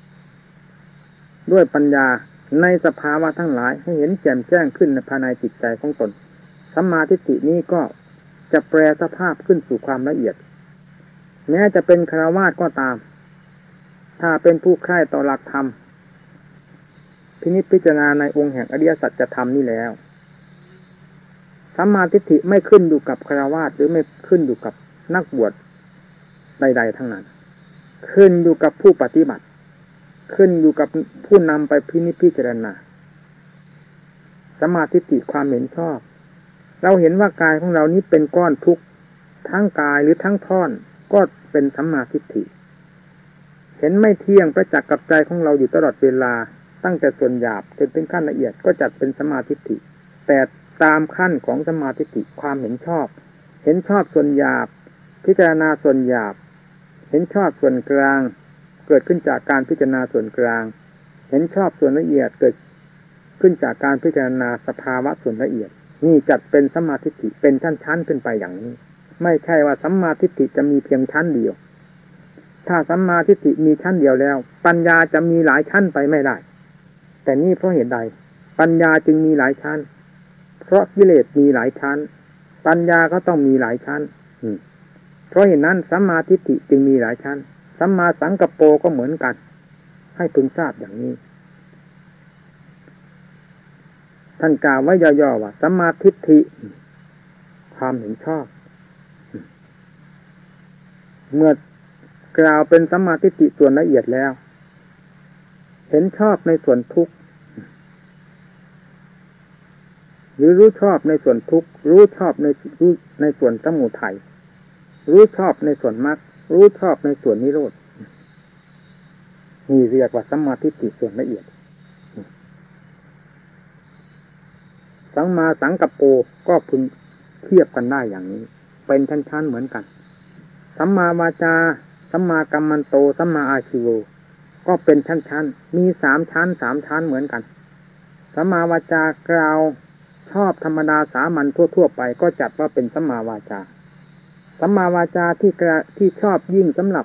ด้วยปัญญาในสภาวะทั้งหลายให้เห็นแจ่มแจ้งขึ้นในภายในจิตใจของตนสัมมาทิฏฐินี้ก็จะแปรสภาพขึ้นสู่ความละเอียดแม้จะเป็นฆราวาสก็ตามถ้าเป็นผู้ใคร่ต่อหลักธรรมพินิจพิจารณาในองค์แห่งอริยสัจธรรมนี่แล้วสัมมาทิฏฐิไม่ขึ้นอยู่กับฆราวาสหรือไม่ขึ้นอยู่กับนักบวชใดๆทั้งนั้นขึ้นอยู่กับผู้ปฏิบัติขึ้นอยู่กับผู้นำไปพิจารณาสัมมาทิฏฐิความเห็นชอบเราเห็นว่ากายของเรานี้เป็นก้อนทุกข์ทั้งกายหรือทั้งท่อนก็เป็นสัมมาทิฏฐิเห็นไม่เที่ยงประจักษ์กับใจของเราอยู่ตลอดเวลาตั้งแต่ส่วนหยาบจนถึงขั้นละเอียดก็จัดเป็นสัมมาทิฏฐิแต่ตามขั้นของสัมมาทิฏฐิความเห็นชอบเห็นชอบส่วนหยาบพิจารณาส่วนหยาบเห็นชอบส่วนกลางเกิดขึ้นจากการพิจารณาส่วนกลางเห็นชอบส่วนละเอียดเกิดขึ้นจากการพิจารณาสภาวะส่วนละเอียดนี่จัดเป็นสัมมาทิฏฐิเป็นชั้นๆขึ้นไปอย่างนี้ไม่ใช่ว่าสัมมาทิฏฐิจะมีเพียงชั้นเดียวถ้าสัมมาทิฏฐิมีชั้นเดียวแล้วปัญญาจะมีหลายชั้นไปไม่ได้แต่นี่เพราะเหตุใดปัญญาจึงมีหลายชั้นเพราะกิเลสมีหลายชั้นปัญญาก็ต้องมีหลายชั้นเพราะเหตุนั้นสัมมาทิฏฐิจึงมีหลายชั้นสัมมาสังกัปโปก็เหมือนกันให้พึงทราบอย่างนี้ท่านกล่าวไว้ย่อๆว่าสัมมาทิฏฐิความเห็นชอบเมื่อกล่าวเป็นสัมมาทิฏฐิส่วนละเอียดแล้วเห็นชอบในส่วนทุกข์หรือรู้ชอบในส่วนทุกข์รู้ชอบในส่วนสมุทัยรู้ชอบในส่วนมรรครู้ชอบในส่วนนิโรธนี่เรียกว่าสัมมาทิฏฐิส่วนละเอียดสัมมาสังกัปโปก็พึงเทียบกันได้อย่างนี้เป็นชั้นๆเหมือนกันสัมมาวาจาสัมมากัมมันโตสัมมาอาชีโวก็เป็นชั้นๆมี3ชั้น3ชั้นเหมือนกันสัมมาวาจากล่าวชอบธรรมดาสามัญทั่วๆไปก็จัดว่าเป็นสัมมาวาจาสัมมาวาจาที่ชอบยิ่งสำหรับ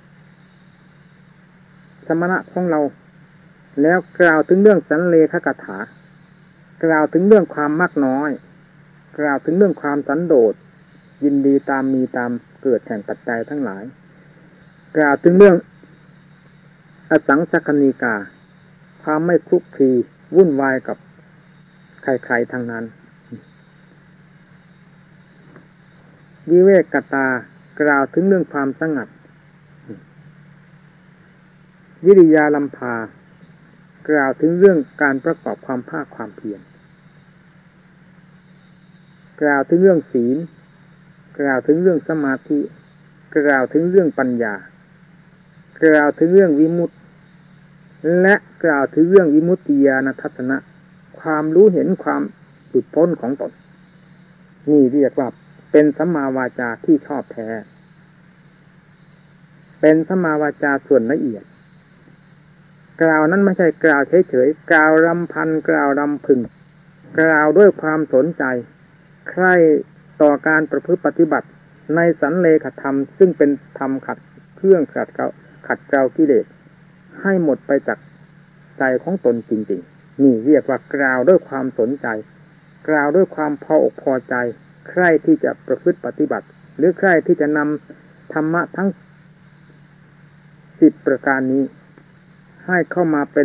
สมณะของเราแล้วกล่าวถึงเรื่องสันเลขกถากล่าวถึงเรื่องความมากน้อยกล่าวถึงเรื่องความสันโดษยินดีตามมีตามเกิดแห่งปัจจัยทั้งหลายกล่าวถึงเรื่องอสังสักขณีกาความไม่คลุกคลีวุ่นวายกับใครๆทั้งนั้นวิเวกกตากล่าวถึงเรื่องความสงัดวิริยาลัมพากล่าวถึงเรื่องการประกอบความภาคความเพียรกล่าวถึงเรื่องศีลกล่าวถึงเรื่องสมาธิกล่าวถึงเรื่องปัญญากล่าวถึงเรื่องวิมุตติและกล่าวถึงเรื่องวิมุตติญาณทัศนะความรู้เห็นความหลุดพ้นของตนนี่เรียกว่าเป็นสัมมาวาจาที่ชอบแท้เป็นสัมมาวาจาส่วนละเอียดกล่าวนั้นไม่ใช่กล่าวเฉยๆกล่าวรำพันกล่าวรำพึงกล่าวด้วยความสนใจใคร่ต่อการประพฤติปฏิบัติในสันเลขธรรมซึ่งเป็นธรรมขัดเครื่องขัดเกลากิเลสให้หมดไปจากใจของตนจริงๆนี่เรียกว่ากล่าวด้วยความสนใจกล่าวด้วยความพออกพอใจใคร่ที่จะประพฤติปฏิบัติหรือใคร่ที่จะนำธรรมะทั้ง10ประการนี้ให้เข้ามาเป็น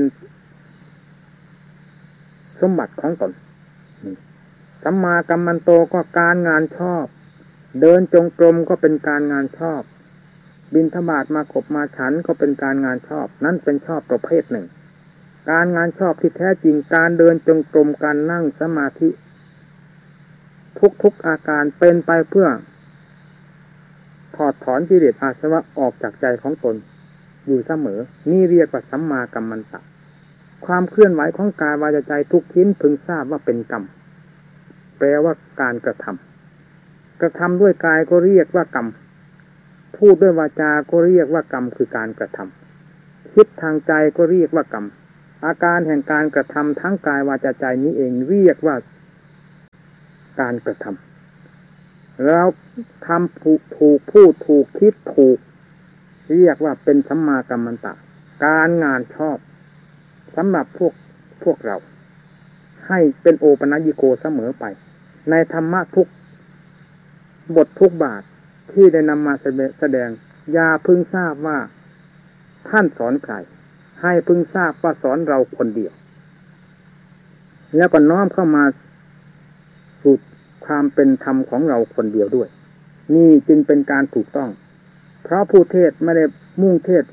สมบัติของตนสัมมากัมมันโตก็การงานชอบเดินจงกรมก็เป็นการงานชอบบิณฑบาตมาขบมาฉันก็เป็นการงานชอบนั่นเป็นชอบประเภทหนึ่งการงานชอบที่แท้จริงการเดินจงกรมการนั่งสมาธิทุกอาการเป็นไปเพื่อถอดถอนกิเลสอาสวะออกจากใจของตนอยู่เสมอนี่เรียกว่าสัมมากัมมันตะความเคลื่อนไหวของกายวาจาใจทุกชิ้นพึงทราบว่าเป็นกรรมแปลว่าการกระทำด้วยกายก็เรียกว่ากรรมพูดด้วยวาจาก็เรียกว่ากรรมคือการกระทำคิดทางใจก็เรียกว่ากรรมอาการแห่งการกระทำทั้งกายวาจาใจนี้เองเรียกว่าการกระทำแล้วทำถูกพูดถูกคิดถูกเรียกว่าเป็นสัมมากัมมันตะการงานชอบสำหรับพวกเราให้เป็นโอปัญญิโกเสมอไปในธรรมะทุกบททุกบาทที่ได้นำมาแสดงอย่าพึงทราบว่าท่านสอนใครให้พึงทราบว่าสอนเราคนเดียวแล้วก็น้อมเข้ามาสู่ความเป็นธรรมของเราคนเดียวด้วยนี่จึงเป็นการถูกต้องเพราะผู้เทศไม่ได้มุ่งเทศ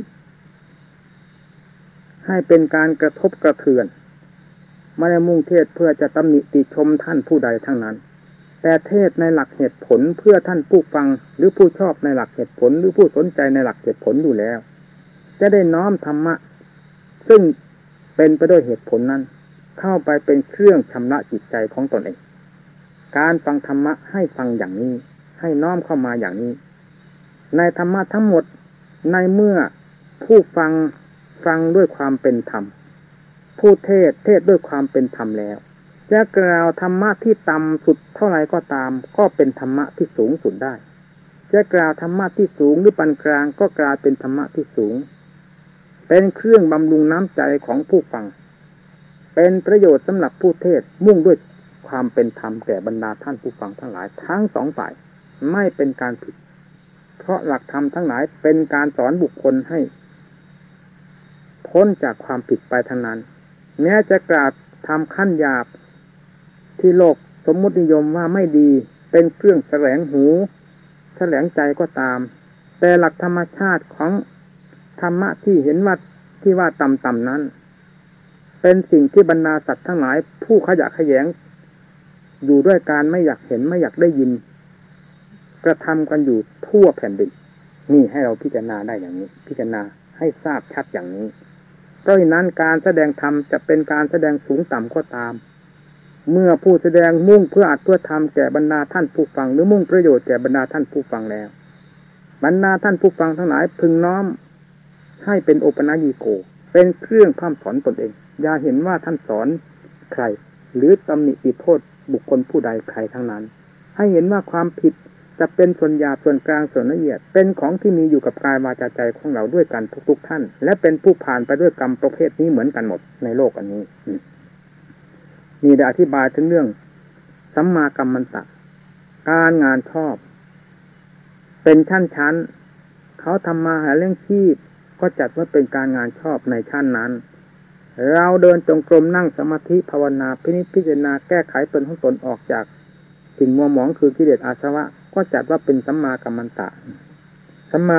ให้เป็นการกระทบกระเทือนไม่ได้มุ่งเทศเพื่อจะตำหนิติชมท่านผู้ใดทั้งนั้นแต่เทศในหลักเหตุผลเพื่อท่านผู้ฟังหรือผู้ชอบในหลักเหตุผลหรือผู้สนใจในหลักเหตุผลอยู่แล้วจะได้น้อมธรรมะซึ่งเป็นไปด้วยเหตุผลนั้นเข้าไปเป็นเครื่องชำระจิตใจของตนเองการฟังธรรมะให้ฟังอย่างนี้ให้น้อมเข้ามาอย่างนี้ในธรรมะทั้งหมดในเมื่อผู้ฟังด้วยความเป็นธรรมผู้เทศด้วยความเป็นธรรมแล้วจะกล่าวธรรมะที่ต่ำสุดเท่าไหร่ก็ตามก็เป็นธรรมะที่สูงสุดได้จะกล่าวธรรมะที่สูงหรือปานกลางก็กลายเป็นธรรมะที่สูงเป็นเครื่องบำรุงน้ำใจของผู้ฟังเป็นประโยชน์สำหรับผู้เทศมุ่งด้วยความเป็นธรรมแก่บรรดาท่านผู้ฟังทั้งหลายทั้งสองฝ่ายไม่เป็นการผิดเพราะหลักธรรมทั้งหลายเป็นการสอนบุคคลให้พ้นจากความผิดไปทั้งนั้นแม้จะกล่าวทำขั้นหยาบที่โลกสมมุตินิยมว่าไม่ดีเป็นเครื่องแสลงหูแสลงใจก็ตามแต่หลักธรรมชาติของธรรมะที่เห็นว่าที่ว่าต่ำๆนั้นเป็นสิ่งที่บรรดาสัตว์ทั้งหลายผู้ขยะแขยงอยู่ด้วยการไม่อยากเห็นไม่อยากได้ยินกระทำกันอยู่ทั่วแผ่นดินนี่ให้เราพิจารณาได้อย่างนี้พิจารณาให้ทราบชัดอย่างนี้เพราะฉะนั้นการแสดงธรรมจะเป็นการแสดงสูงต่ำก็ตามเมื่อผู้แสดงมุ่งเพื่ออัดเพื่อทำแก่บรรดาท่านผู้ฟังหรือมุ่งประโยชน์แก่บรรดาท่านผู้ฟังแล้วบรรดาท่านผู้ฟังทั้งหลายพึงน้อมให้เป็นโอปนญิโกเป็นเครื่องพร่ำสอนตนเองอย่าเห็นว่าท่านสอนใครหรือตำหนิติโทษบุคคลผู้ใดใครทั้งนั้นให้เห็นว่าความผิดจะเป็นส่วนหยาบส่วนกลางส่วนละเอียดเป็นของที่มีอยู่กับกายวาจาใจของเราด้วยกันทุกท่านและเป็นผู้ผ่านไปด้วยกรรมประเภทนี้เหมือนกันหมดในโลกอันนี้นี่ได้อธิบายถึงเรื่องสัมมากัมมันตะการงานชอบเป็นชั้นๆเขาทำมาหาเรื่องชีพก็จัดว่าเป็นการงานชอบในชั้นนั้นเราเดินจงกรมนั่งสมาธิภาวนาพิจารณาแก้ไขตนของตนออกจากสิ่งมัวหมองคือกิเลสอาสวะก็จัดว่าเป็นสัมมากัมมันตะสัม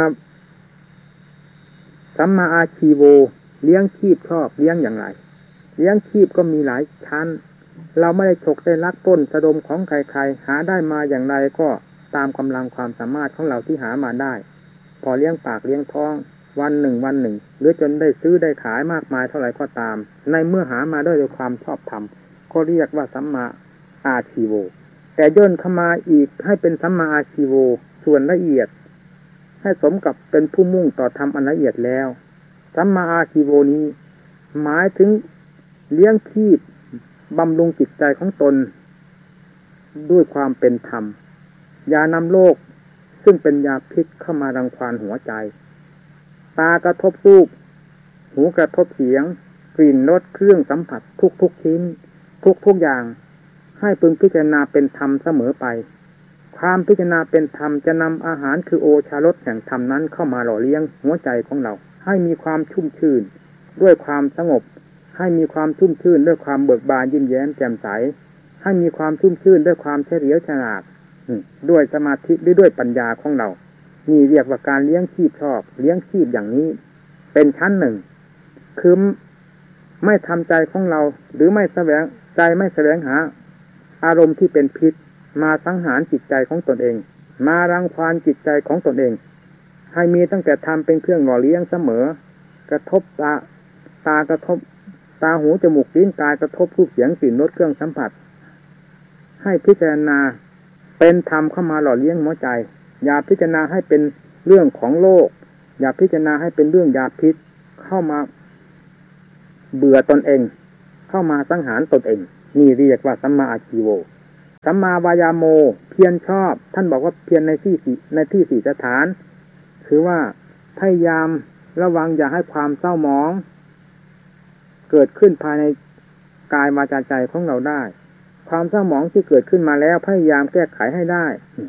มาอาชีโวเลี้ยงชีพชอบเลี้ยงอย่างไรเลี้ยงชีพก็มีหลายชั้นเราไม่ได้ฉกได้ลักปล้นสะดมของใครๆหาได้มาอย่างไรก็ตามกำลังความสามารถของเราที่หามาได้พอเลี้ยงปากเลี้ยงท้องวันหนึ่งหรือจนได้ซื้อได้ขายมากมายเท่าไหร่ก็ตามในเมื่อหามาด้วยความชอบธรรมก็เรียกว่าสัมมาอาชีโวแต่ย่นเข้ามาอีกให้เป็นสัมมาอาชีโวส่วนละเอียดให้สมกับเป็นผู้มุ่งต่อธรรมอันละเอียดแล้วสัมมาอาชีโวนี้หมายถึงเลี้ยงชีพบำรุงจิตใจของตนด้วยความเป็นธรรมอย่านำโลกซึ่งเป็นยาพิษเข้ามารังควานหัวใจตากระทบรูปหูกระทบเสียงกลิ่นรสเครื่องสัมผัสทุกชิ้นทุกอย่างให้พึงพิจารณาเป็นธรรมเสมอไปความพิจารณาเป็นธรรมจะนำอาหารคือโอชารสแห่งธรรมนั้นเข้ามาหล่อเลี้ยงหัวใจของเราให้มีความชุ่มชื่นด้วยความสงบให้มีความชุ่มชื่นด้วยความเบิกบานยิ้มแย้มแจ่มใสให้มีความชุ่มชื่นด้วยความเฉลียวฉลาดด้วยสมาธิด้วยปัญญาของเรานี่เรียกว่าการเลี้ยงชีพชอบเลี้ยงชีพอย่างนี้เป็นชั้นหนึ่งคือไม่ทำใจของเราหรือไม่แสวงหาอารมณ์ที่เป็นพิษมาสังหารจิตใจของตนเองมารังควานจิตใจของตนเองให้มีตั้งแต่ทำเป็นเครื่องหล่อเลี้ยงเสมอกระทบตากระทบตาหูจมูกลิ้นกายกระทบรูปเสียงกลิ่นรสเครื่องสัมผัสให้พิจารณาเป็นธรรมเข้ามาหล่อเลี้ยงหัวใจอย่าพิจารณาให้เป็นเรื่องของโลกอย่าพิจารณาให้เป็นเรื่องยาพิษเข้ามาเบื่อตนเองเข้ามาสังหารตนเองนี่เรียกว่าสัมมาอาชีโวสัมมาวายาโมเพียรชอบท่านบอกว่าเพียรในที่สี่สถานคือว่าพยายามระวังอย่าให้ความเศร้าหมองเกิดขึ้นภายในกายวาจาใจของเราได้ความเศร้าหมองที่เกิดขึ้นมาแล้วพยายามแก้ไขให้ได้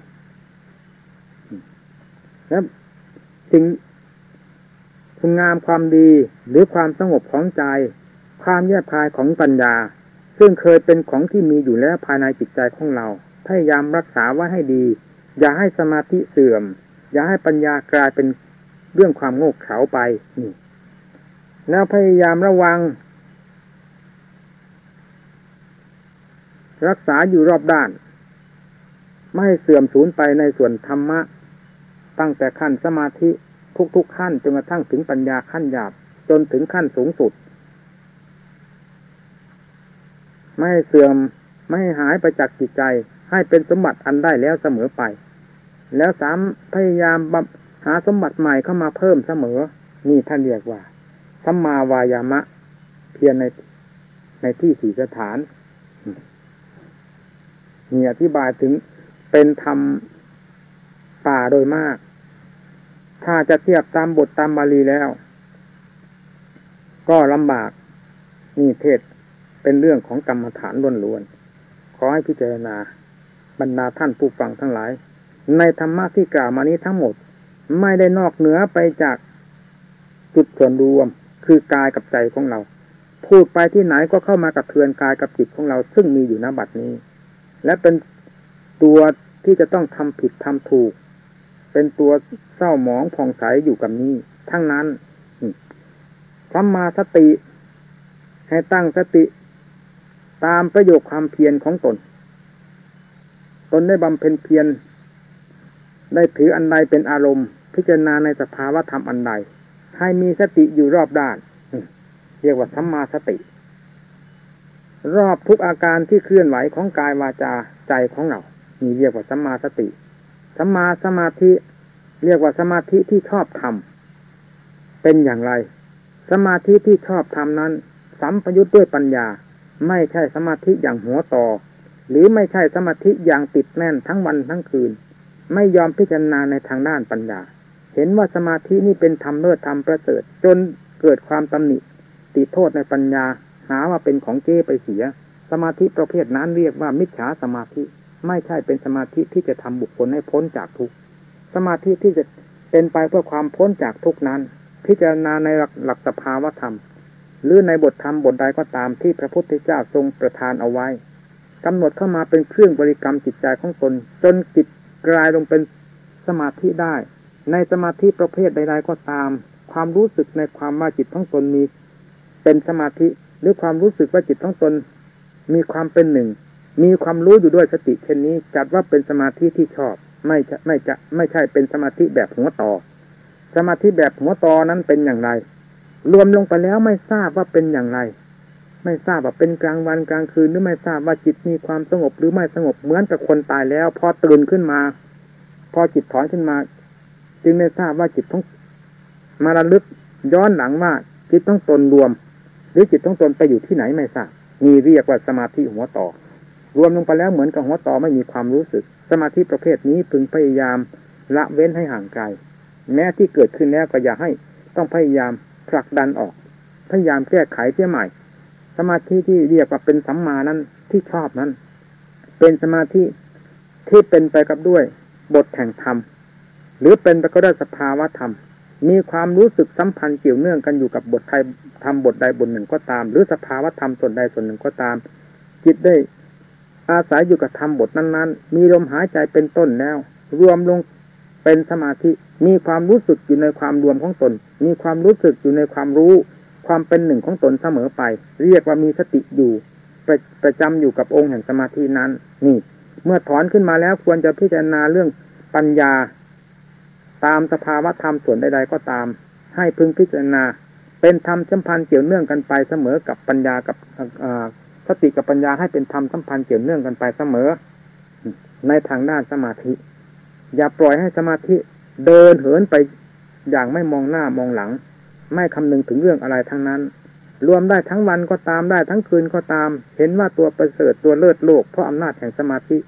และสิ่งคุณงามความดีหรือความสงบของใจความแยบคายของปัญญาซึ่งเคยเป็นของที่มีอยู่แล้วภายในจิตใจของเราพยายามรักษาไว้ให้ดีอย่าให้สมาธิเสื่อมอย่าให้ปัญญากลายเป็นเรื่องความโง่เขลาไปนี่แล้วพยายามระวังรักษาอยู่รอบด้านไม่ให้เสื่อมสูญไปในส่วนธรรมะตั้งแต่ขั้นสมาธิทุกขั้นจนกระทั่งถึงปัญญาขั้นหยาบจนถึงขั้นสูงสุดไม่ให้เสื่อมไม่ให้หายไปจากจิตใจให้เป็นสมบัติอันได้แล้วเสมอไปแล้วพยายามหาสมบัติใหม่เข้ามาเพิ่มเสมอนี่ท่านเรียกว่าสัมมาวายามะเพียรในที่สี่สถานนี่อธิบายถึงเป็นธรรมป่าโดยมากถ้าจะเทียบตามบทตามบาลีแล้วก็ลำบากนี่เทศเป็นเรื่องของกรรมฐานล้วนๆขอให้พิจารณาบรรดาท่านผู้ฟังทั้งหลายในธรรมะที่กล่าวมานี้ทั้งหมดไม่ได้นอกเหนือไปจากจุดส่วนรวมคือกายกับใจของเราพูดไปที่ไหนก็เข้ามากระเทือนกายกับจิตของเราซึ่งมีอยู่ณบัดนี้และเป็นตัวที่จะต้องทำผิดทำถูกเป็นตัวเศร้าหมองผ่องใสอยู่กับนี้ทั้งนั้นสัมมาสติให้ตั้งสติตามประโยชน์ความเพียรของตนได้บำเพ็ญเพียรได้ถืออันใดเป็นอารมณ์พิจารณาในสภาวะธรรมอันใดให้มีสติอยู่รอบด้านเรียกว่าสัมมาสติรอบทุกอาการที่เคลื่อนไหวของกายวาจาใจของเรานี่เรียกว่าสัมมาสติสัมมาสมาธิเรียกว่าสมาธิที่ชอบธรรมเป็นอย่างไรสมาธิที่ชอบธรรมนั้นสัมปยุทธ์ด้วยปัญญาไม่ใช่สมาธิอย่างหัวต่อหรือไม่ใช่สมาธิอย่างติดแน่นทั้งวันทั้งคืนไม่ยอมพิจารณาในทางด้านปัญญาเห็นว่าสมาธินี่เป็นธรรมเลิศธรรมประเสริฐจนเกิดความตำหนิติโทษในปัญญาหาว่าเป็นของเก้ไปเสียสมาธิประเภทนั้นเรียกว่ามิจฉาสมาธิไม่ใช่เป็นสมาธิที่จะทำบุคคลให้พ้นจากทุกข์สมาธิที่จะเป็นไปเพื่อความพ้นจากทุกข์นั้นพิจารณาในหลักสภาวธรรมหรือในบทธรรมบทใดก็ตามที่พระพุทธเจ้าทรงประทานเอาไว้กำหนดเข้ามาเป็นเครื่องบริกรรมจิตใจของตนจนจิตกลายลงเป็นสมาธิได้ในสมาธิประเภทใดๆก็ตามความรู้สึกในความว่าจิตของตนมีเป็นสมาธิหรือความรู้สึกว่าจิตของตนมีความเป็นหนึ่งมีความรู้อยู่ด้วยสติเช่นนี้จัดว่าเป็นสมาธิที่ชอบไม่ใช่เป็นสมาธิแบบหัวต่อสมาธิแบบหัวต่อนั้นเป็นอย่างไรรวมลงไปแล้วไม่ทราบว่าเป็นอย่างไรไม่ทราบว่าเป็นกลางวันกลางคืนหรือไม่ทราบว่าจิตมีความสงบหรือไม่สงบเหมือนกับคนตายแล้วพอตื่นขึ้นมาพอจิตถอนขึ้นมาจึงได้ทราบว่าจิตต้องมาระลึกย้อนหลังว่าจิตต้องตนรวมหรือจิตต้องตนไปอยู่ที่ไหนไม่ทราบนี่เรียกว่าสมาธิหัวต่อรวมลงไปแล้วเหมือนกับหัวต่อไม่มีความรู้สึกสมาธิประเภทนี้พึงพยายามละเว้นให้ห่างไกลแม้ที่เกิดขึ้นแล้วก็อย่าให้ต้องพยายามผลักดันออกพยายามแก้ไขเสียใหม่สมาธิที่เรียกว่าเป็นสัมมานั้นที่ชอบนั้นเป็นสมาธิที่เป็นไปกับด้วยบทแห่งธรรมหรือเป็นไปก็ได้สภาวะธรรมมีความรู้สึกสัมพันธ์เกี่ยวเนื่องกันอยู่กับบทธรรมบทใดบทหนึ่งก็ตามหรือสภาวะธรรมส่วนใดส่วนหนึ่งก็ตามจิตได้อาศัยอยู่กับธรรมบทนั้นๆมีลมหายใจเป็นต้นแล้วรวมลงเป็นสมาธิมีความรู้สึกอยู่ในความรวมของตนมีความรู้สึกอยู่ในความรู้ความเป็นหนึ่งของตนเสมอไปเรียกว่ามีสติอยู่ประจำอยู่กับองค์แห่งสมาธินั้นนี่เมื่อถอนขึ้นมาแล้วควรจะพิจารณาเรื่องปัญญาตามสภาวะธรรมส่วนใดๆก็ตามให้พึงพิจารณาเป็นธรรมสัมพันธ์เกี่ยวเนื่องกันไปเสมอกับปัญญากับสติกับปัญญาให้เป็นธรรมสัมพันธ์เกี่ยวเนื่องกันไปเสมอในทางด้านสมาธิอย่าปล่อยให้สมาธิเดินเหินไปอย่างไม่มองหน้ามองหลังไม่คำนึงถึงเรื่องอะไรทั้งนั้นรวมได้ทั้งวันก็ตามได้ทั้งคืนก็ตามเห็นว่าตัวประเสริฐตัวเลิศโลกเพราะอำนาจแห่งสมาธิ